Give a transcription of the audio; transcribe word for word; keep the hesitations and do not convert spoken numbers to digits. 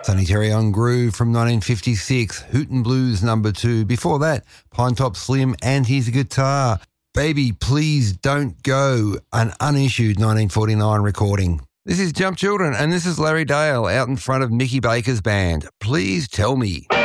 Sonny Terry on Groove from nineteen fifty-six, Hootin' Blues number two. Before that, Pinetop Slim and his guitar. Baby, Please Don't Go, an unissued nineteen forty-nine recording. This is Jump Children, and this is Larry Dale out in front of Mickey Baker's band. Please Tell Me.